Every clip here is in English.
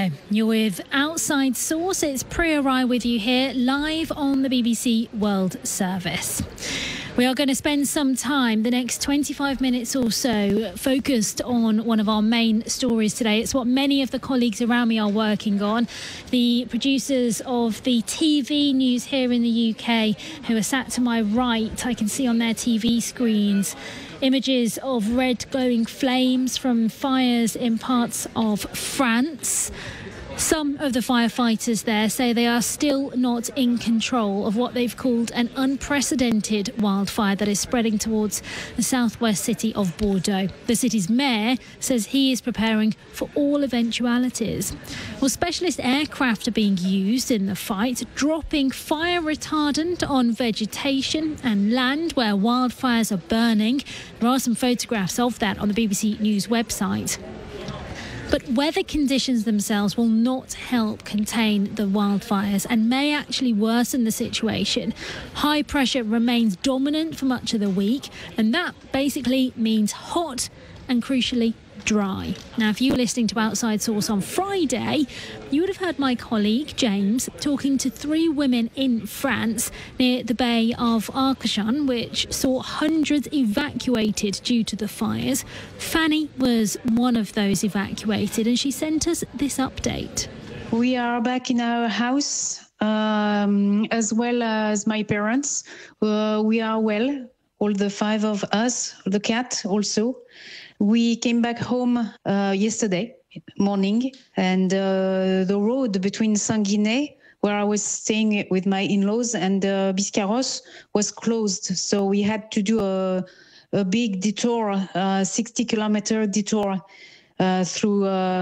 Hello, you're with Outside Source. It's Priya Rai with you here, live on the BBC World Service. We are going to spend some time, the next 25 minutes or so, focused on one of our main stories today. It's what many of the colleagues around me are working on. The producers of the TV news here in the UK, who are sat to my right, I can see on their TV screens images of red glowing flames from fires in parts of France. Some of the firefighters there say they are still not in control of what they've called an unprecedented wildfire that is spreading towards the southwest city of Bordeaux. The city's mayor says he is preparing for all eventualities. Well, specialist aircraft are being used in the fight, dropping fire retardant on vegetation and land where wildfires are burning. There are some photographs of that on the BBC News website. But weather conditions themselves will not help contain the wildfires and may actually worsen the situation. High pressure remains dominant for much of the week, and that basically means hot and, crucially, dry. Now, if you were listening to Outside Source on Friday, you would have heard my colleague James talking to 3 women in France near the Bay of Arcachon, which saw hundreds evacuated due to the fires. Fanny was one of those evacuated, and she sent us this update. We are back in our house, as well as my parents. We are well, all the 5 of us, the cat also. We came back home yesterday morning, and the road between Sanguinet, where I was staying with my in-laws, and Biscarrosse was closed. So we had to do a big detour, 60-kilometer detour through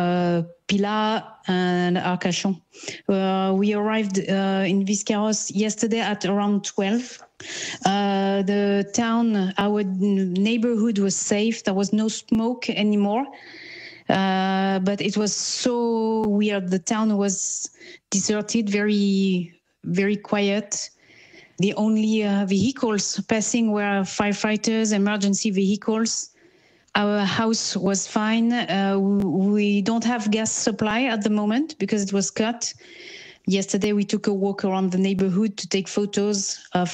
Pilat and Arcachon. We arrived in Biscarrosse yesterday at around 12. The town, our neighborhood was safe. There was no smoke anymore. But it was so weird. The town was deserted, very, very quiet. The only vehicles passing were firefighters, emergency vehicles. Our house was fine. We don't have gas supply at the moment because it was cut. Yesterday, we took a walk around the neighborhood to take photos of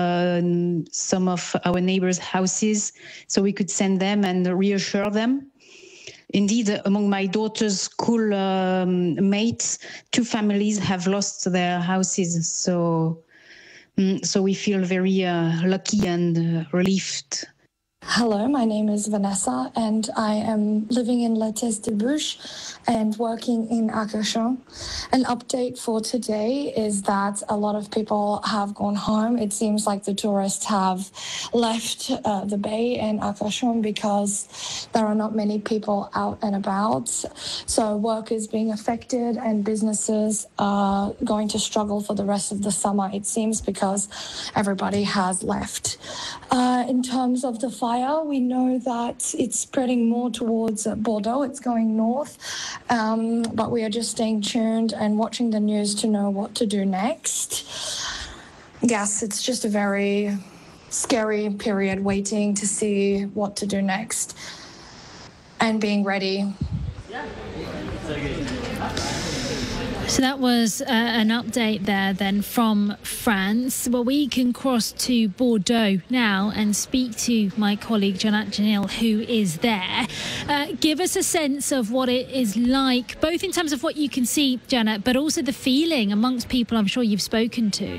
some of our neighbors' houses so we could send them and reassure them. Indeed, among my daughter's school mates, 2 families have lost their houses. So we feel very lucky and relieved. Hello, my name is Vanessa, and I am living in La Teste-de-Bouche and working in Arcachon. An update for today is that a lot of people have gone home. It seems like the tourists have left the bay in Arcachon because there are not many people out and about. So work is being affected and businesses are going to struggle for the rest of the summer, it seems, because everybody has left. In terms of the fire, we know that it's spreading more towards Bordeaux. It's going north, but we are just staying tuned and watching the news to know what to do next. Yes, it's just a very scary period, waiting to see what to do next and being ready. So that was an update there then from France. Well, we can cross to Bordeaux now and speak to my colleague Janet Janil, who is there. Give us a sense of what it is like, both in terms of what you can see, Janet, but also the feeling amongst people I'm sure you've spoken to.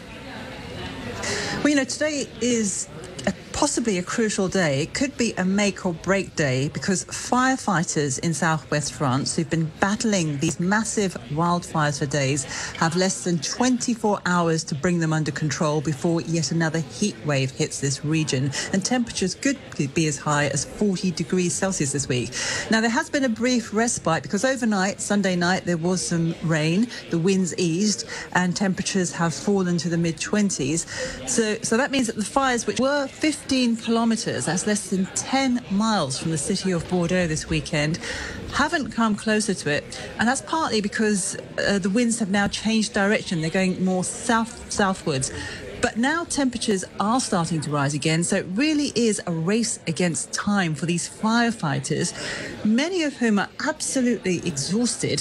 Well, today is possibly a crucial day. It could be a make or break day because firefighters in southwest France who've been battling these massive wildfires for days have less than 24 hours to bring them under control before yet another heat wave hits this region. And temperatures could be as high as 40 degrees Celsius this week. Now, there has been a brief respite because overnight, Sunday night, there was some rain, the winds eased, and temperatures have fallen to the mid-20s. So that means that the fires, which were 15 kilometres, that's less than 10 miles from the city of Bordeaux this weekend, haven't come closer to it. And that's partly because the winds have now changed direction. They're going more southwards. But now temperatures are starting to rise again, so it really is a race against time for these firefighters, many of whom are absolutely exhausted.